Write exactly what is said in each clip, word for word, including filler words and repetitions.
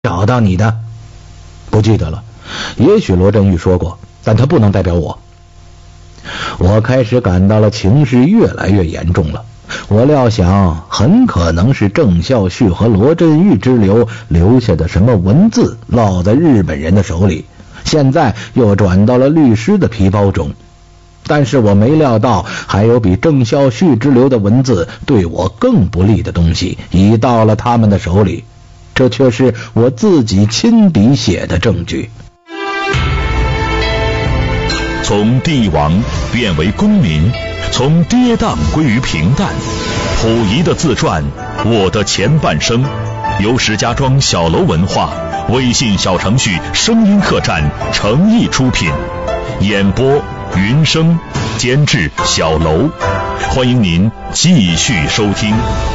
找到你的？不记得了，也许罗振玉说过，但他不能代表我。我开始感到了情势越来越严重了。我料想很可能是郑孝胥和罗振玉之流留下的什么文字落在日本人的手里，现在又转到了律师的皮包中。但是我没料到还有比郑孝胥之流的文字对我更不利的东西已到了他们的手里，这却是我自己亲笔写的证据。 从帝王变为公民，从跌宕归于平淡，溥仪的自传《我的前半生》由石家庄小楼文化微信小程序声音客栈诚意出品，演播云生，监制小楼，欢迎您继续收听。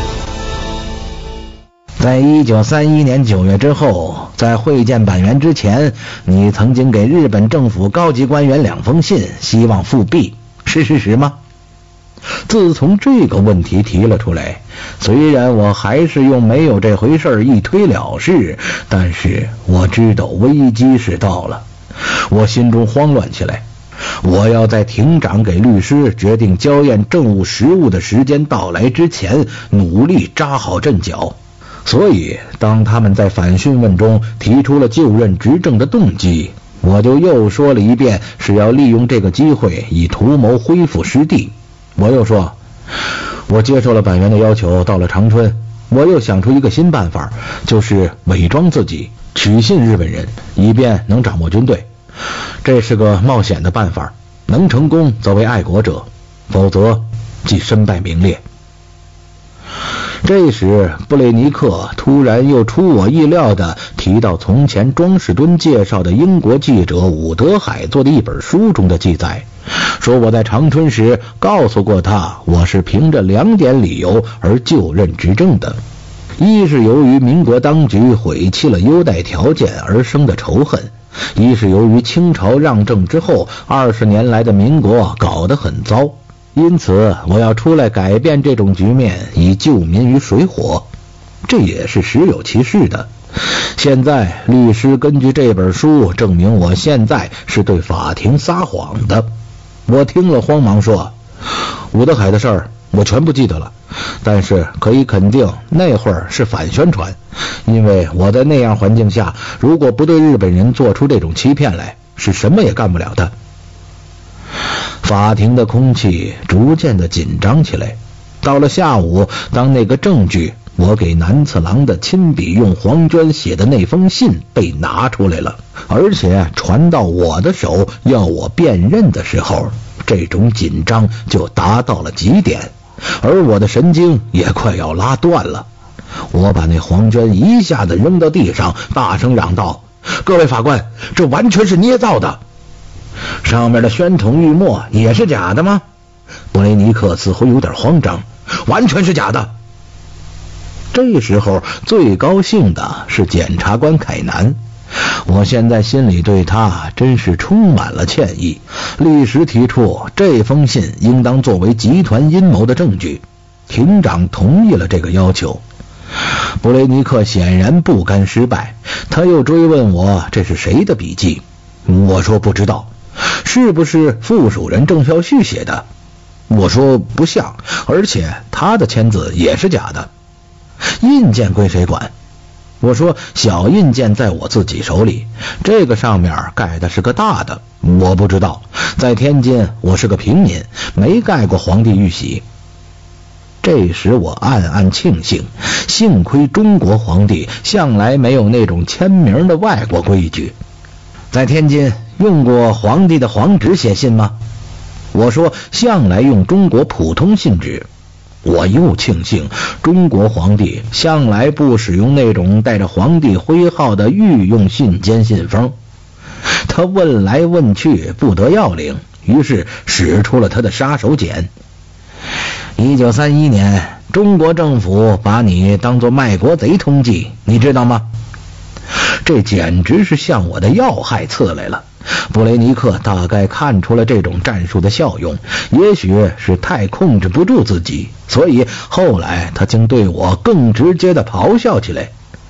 在一九三一年九月之后，在会见板垣之前，你曾经给日本政府高级官员两封信，希望复辟，是事实吗？自从这个问题提了出来，虽然我还是用没有这回事一推了事，但是我知道危机是到了，我心中慌乱起来。我要在庭长给律师决定交验政务实务的时间到来之前，努力扎好阵脚。所以当他们在反讯问中提出了就任执政的动机，我就又说了一遍是要利用这个机会以图谋恢复失地。我又说我接受了板垣的要求，到了长春，我又想出一个新办法，就是伪装自己，取信日本人，以便能掌握军队。这是个冒险的办法，能成功则为爱国者，否则即身败名裂。这时布雷尼克突然又出我意料地提到从前庄士敦介绍的英国记者伍德海做的一本书中的记载，说我在长春时告诉过他，我是凭着两点理由而就任执政的。一是由于民国当局毁弃了优待条件而生的仇恨，一是由于清朝让政之后二十年来的民国搞得很糟，因此我要出来改变这种局面，以救民于水火。这也是实有其事的。现在律师根据这本书证明我现在是对法庭撒谎的。我听了慌忙说，伍德海的事儿我全不记得了，但是可以肯定那会儿是反宣传，因为我在那样环境下，如果不对日本人做出这种欺骗来，是什么也干不了的。法庭的空气逐渐的紧张起来。到了下午，当那个证据我给南次郎的亲笔用黄绢写的那封信被拿出来了，而且传到我的手要我辨认的时候，这种紧张就达到了极点，而我的神经也快要拉断了。我把那黄绢一下子扔到地上，大声嚷道，各位法官，这完全是捏造的。上面的宣统玉墨也是假的吗？布雷尼克似乎有点慌张，完全是假的。这时候最高兴的是检察官凯南，我现在心里对他真是充满了歉意，立时提出这封信应当作为集团阴谋的证据。庭长同意了这个要求。布雷尼克显然不甘失败，他又追问我这是谁的笔记。我说不知道。是不是附属人郑孝胥写的？我说不像，而且他的签字也是假的。印件归谁管？我说小印件在我自己手里，这个上面盖的是个大的，我不知道，在天津我是个平民，没盖过皇帝玉玺。这时我暗暗庆幸，幸亏中国皇帝向来没有那种签名的外国规矩。在天津用过皇帝的黄纸写信吗？我说向来用中国普通信纸。我又庆幸中国皇帝向来不使用那种带着皇帝徽号的御用信笺信封。他问来问去不得要领，于是使出了他的杀手锏。一九三一年中国政府把你当作卖国贼通缉，你知道吗？这简直是向我的要害刺来了。布雷尼克大概看出了这种战术的效用，也许是太控制不住自己，所以后来他竟对我更直接地咆哮起来。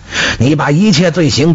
你把一切罪行